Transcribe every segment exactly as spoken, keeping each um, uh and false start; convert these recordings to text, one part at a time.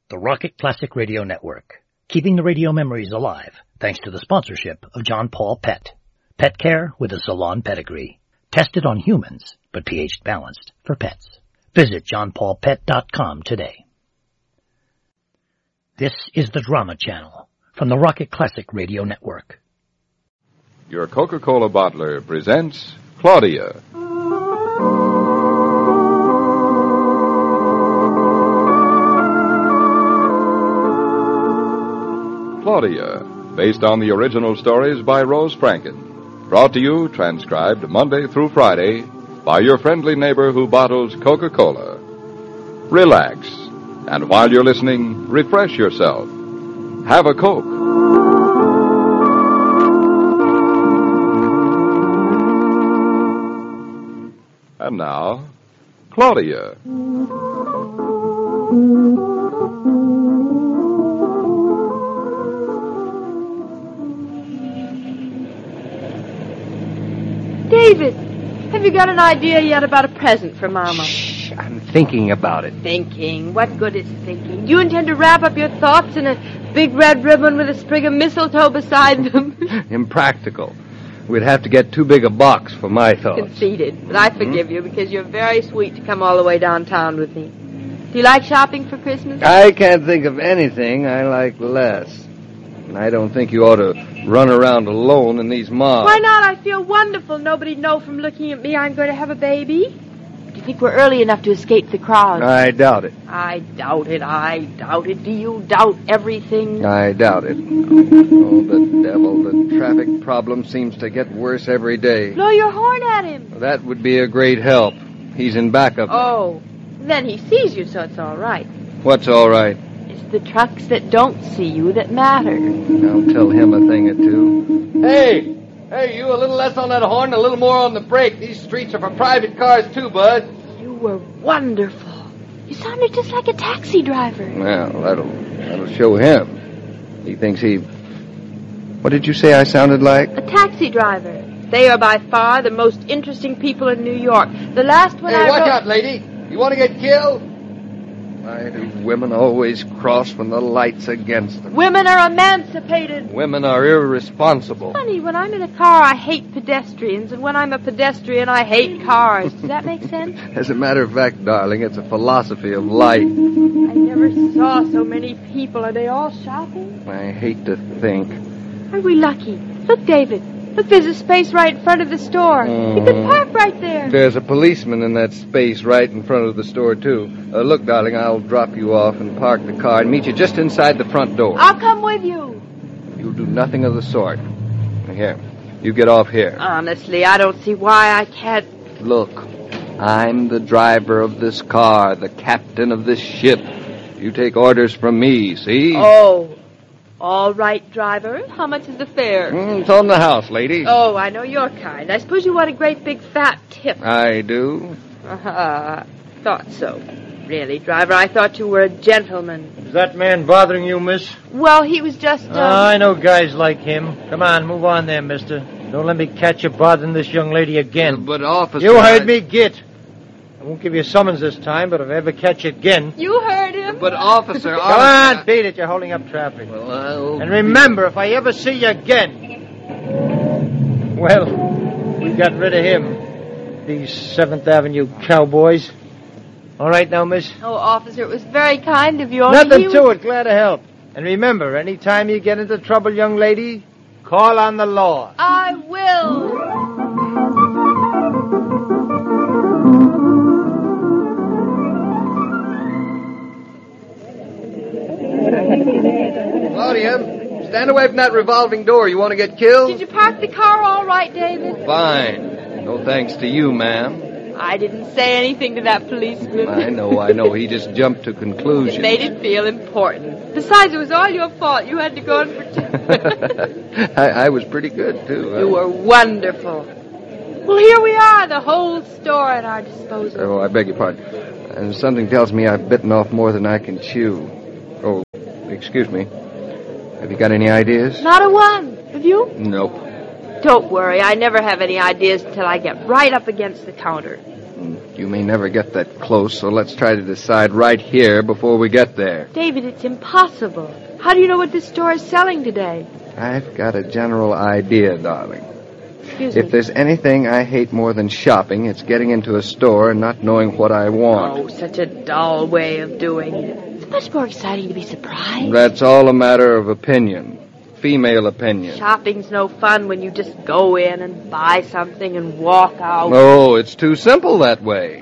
the Rocket Classic Radio Network, keeping the radio memories alive thanks to the sponsorship of John Paul Pet. Pet care with a salon pedigree. Tested on humans, but pH balanced for pets. Visit john paul pet dot com today. This is the Drama Channel from the Rocket Classic Radio Network. Your Coca-Cola bottler presents Claudia. Claudia, based on the original stories by Rose Franken. Brought to you, transcribed Monday through Friday, by your friendly neighbor who bottles Coca-Cola. Relax, and while you're listening, refresh yourself. Have a Coke. And now, Claudia. David, have you got an idea yet about a present for Mama? Shh, I'm thinking about it. Thinking? What good is thinking? Do you intend to wrap up your thoughts in a big red ribbon with a sprig of mistletoe beside them? Impractical. We'd have to get too big a box for my thoughts. Conceded, but I forgive hmm? you because you're very sweet to come all the way downtown with me. Do you like shopping for Christmas? I can't think of anything I like less. And I don't think you ought to run around alone in these malls. Why not? I feel wonderful. Nobody'd know from looking at me I'm going to have a baby. Do you think we're early enough to escape the crowd? I doubt it. I doubt it. I doubt it. Do you doubt everything? I doubt it. Oh, the devil. The traffic problem seems to get worse every day. Blow your horn at him. That would be a great help. He's in backup. Oh, then he sees you, so it's all right. What's all right? It's the trucks that don't see you that matter. I'll tell him a thing or two. Hey! Hey, you, a little less on that horn, a little more on the brake. These streets are for private cars, too, bud. You were wonderful. You sounded just like a taxi driver. Well, that'll, that'll show him. He thinks he... What did you say I sounded like? A taxi driver. They are by far the most interesting people in New York. The last one hey, I Hey, watch wrote... out, lady. You want to get killed? Why do women always cross when the light's against them? Women are emancipated. Women are irresponsible. Funny, when I'm in a car, I hate pedestrians, and when I'm a pedestrian, I hate cars. Does that make sense? As a matter of fact, darling, it's a philosophy of life. I never saw so many people. Are they all shopping? I hate to think. Are we lucky? Look, David. Look, there's a space right in front of the store. Mm. You could park right there. There's a policeman in that space right in front of the store, too. Uh, look, darling, I'll drop you off and park the car and meet you just inside the front door. I'll come with you. You'll do nothing of the sort. Here, you get off here. Honestly, I don't see why I can't... Look, I'm the driver of this car, the captain of this ship. You take orders from me, see? Oh, all right, driver. How much is the fare? Mm, it's on the house, lady. Oh, I know your kind. I suppose you want a great big fat tip. I do. Uh-huh. Thought so. Really, driver, I thought you were a gentleman. Is that man bothering you, miss? Well, he was just... Uh... Uh, I know guys like him. Come on, move on there, mister. Don't let me catch you bothering this young lady again. But, officer... You heard I... me, git. I won't give you a summons this time, but if I ever catch you again... You heard him. But, officer... Come on, beat it. You're holding up traffic. Well, I'll... And remember, if I ever see you again... Well, we got rid of him. These seventh Avenue cowboys. All right now, miss? Oh, officer, it was very kind of you. Nothing was... to it. Glad to help. And remember, any time you get into trouble, young lady, call on the law. I will. Claudia, stand away from that revolving door. You want to get killed? Did you park the car all right, David? Fine. No thanks to you, ma'am. I didn't say anything to that policeman. I know, I know. He just jumped to conclusions. It made it feel important. Besides, it was all your fault. You had to go and pretend. I, I was pretty good, too. You were wonderful. Well, here we are, the whole store at our disposal. Oh, I beg your pardon. And something tells me I've bitten off more than I can chew. Oh, excuse me. Have you got any ideas? Not a one. Have you? Nope. Don't worry. I never have any ideas until I get right up against the counter. you may never get that close, so let's try to decide right here before we get there. David, it's impossible. How do you know what this store is selling today? I've got a general idea, darling. Excuse If me. there's anything I hate more than shopping, it's getting into a store and not knowing what I want. Oh, such a dull way of doing it. It's much more exciting to be surprised. That's all a matter of opinion. Female opinion. Shopping's no fun when you just go in and buy something and walk out. Oh, it's too simple that way.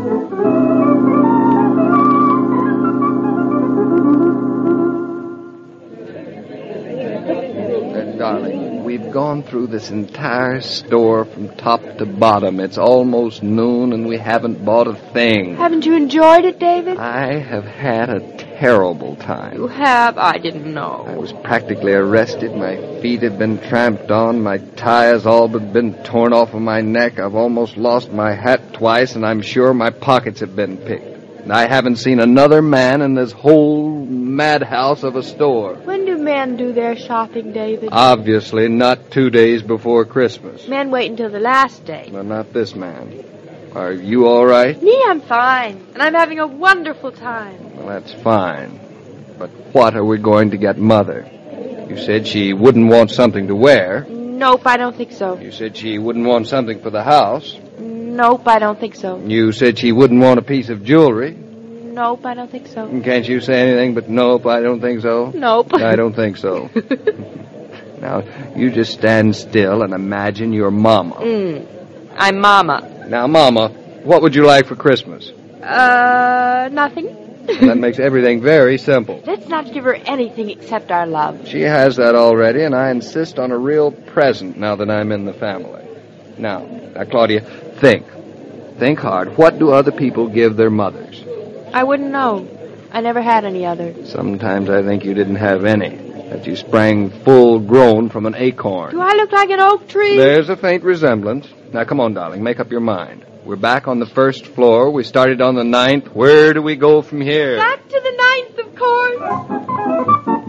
Uh, darling, we've gone through this entire store from top to bottom. It's almost noon and we haven't bought a thing. Haven't you enjoyed it, David? I have had a terrible time. You have? I didn't know. I was practically arrested. My feet have been tramped on. My tie has all but been torn off of my neck. I've almost lost my hat twice, and I'm sure my pockets have been picked. And I haven't seen another man in this whole madhouse of a store. When do men do their shopping, David? Obviously not two days before Christmas. Men wait until the last day. Well, not this man. Are you all right? Me, I'm fine. And I'm having a wonderful time. Well, that's fine. But what are we going to get Mother? You said she wouldn't want something to wear. Nope, I don't think so. You said she wouldn't want something for the house. Nope, I don't think so. You said she wouldn't want a piece of jewelry. Nope, I don't think so. Can't you say anything but nope, I don't think so? Nope. I don't think so. Now, you just stand still and imagine your mama. Mm, I'm Mama. Now, Mama, what would you like for Christmas? Uh, nothing. That makes everything very simple. Let's not give her anything except our love. She has that already, and I insist on a real present now that I'm in the family. Now, now, Claudia, think. Think hard. What do other people give their mothers? I wouldn't know. I never had any other. Sometimes I think you didn't have any, that you sprang full grown from an acorn. Do I look like an oak tree? There's a faint resemblance. Now, come on, darling, make up your mind. We're back on the first floor. We started on the ninth. Where do we go from here? Back to the ninth, of course.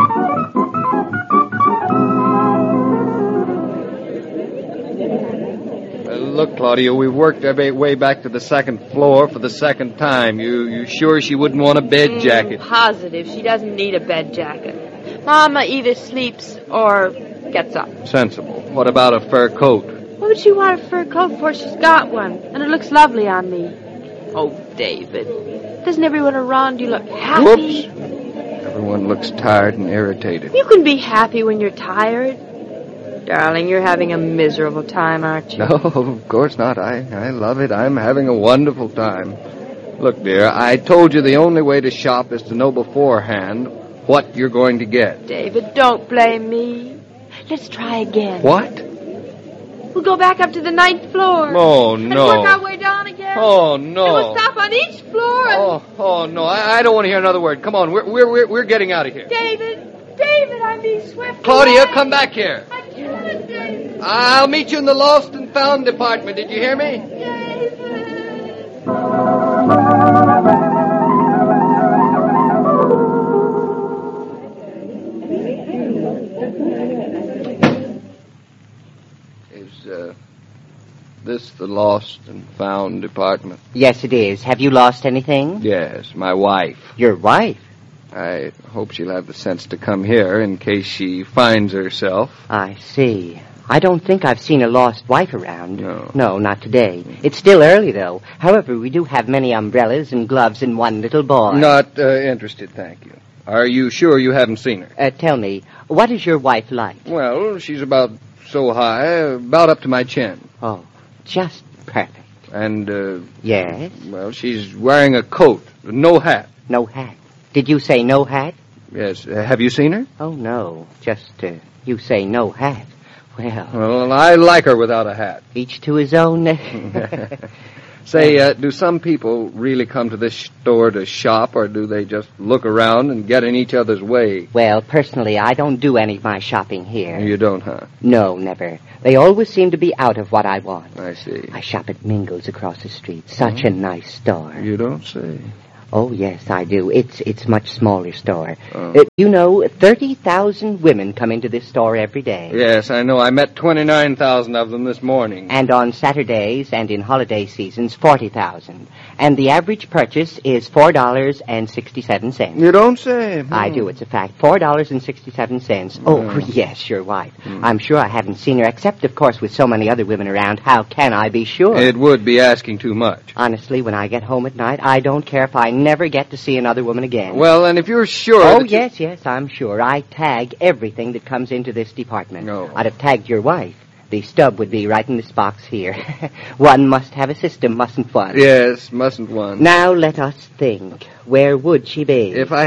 Uh, look, Claudia, we've worked our way back to the second floor for the second time. You you sure she wouldn't want a bed jacket? Mm, positive. She doesn't need a bed jacket. Mama either sleeps or gets up. Sensible. What about a fur coat? What would she want a fur coat for? She's got one, and it looks lovely on me. Oh, David. Doesn't everyone around you look happy? Whoops. Everyone looks tired and irritated. You can be happy when you're tired. Darling, you're having a miserable time, aren't you? No, of course not. I, I love it. I'm having a wonderful time. Look, dear, I told you the only way to shop is to know beforehand what you're going to get. David, don't blame me. Let's try again. What? We'll go back up to the ninth floor. Oh, And no. work our way down again. Oh, no. And we'll stop on each floor and... Oh, oh, no. I, I don't want to hear another word. Come on. We're, we're, we're, we're getting out of here. David, David, I'm being swept Claudia, away. come back here. I can't, David. I'll meet you in the lost and found department. Did you hear me? David. Is uh, this the lost and found department? Yes, it is. Have you lost anything? Yes, my wife. Your wife? I hope she'll have the sense to come here in case she finds herself. I see. I don't think I've seen a lost wife around. No. No, not today. It's still early, though. However, we do have many umbrellas and gloves and one little boy. Not uh, interested, thank you. Are you sure you haven't seen her? Uh, tell me, what is your wife like? Well, she's about so high, about up to my chin. Oh, just perfect. And, uh, Yes? well, she's wearing a coat, no hat. No hat. Did you say no hat? Yes, uh, have you seen her? Oh, no. Just, uh, you say no hat. Well, Well, I like her without a hat. each to his own. Say, uh, do some people really come to this store to shop, or do they just look around and get in each other's way? Well, personally, I don't do any of my shopping here. You don't, huh? No, never. They always seem to be out of what I want. I see. I shop at Mingles across the street. Such a nice store. You don't say. Oh, yes, I do. It's it's much smaller store. Oh. Uh, you know, thirty thousand women come into this store every day. Yes, I know. I met twenty-nine thousand of them this morning. And on Saturdays and in holiday seasons, forty thousand. And the average purchase is four dollars and sixty-seven cents. You don't say. Hmm. I do. It's a fact. four dollars and sixty-seven cents. Oh, yes, your wife. Hmm. I'm sure I haven't seen her, except, of course, with so many other women around. How can I be sure? It would be asking too much. Honestly, when I get home at night, I don't care if I never get to see another woman again. Well, and if you're sure... Oh, that you- yes, yes, I'm sure. I tag everything that comes into this department. No. I'd have tagged your wife. The stub would be right in this box here. One must have a system, mustn't one? Yes, mustn't one. Now let us think. Where would she be? If I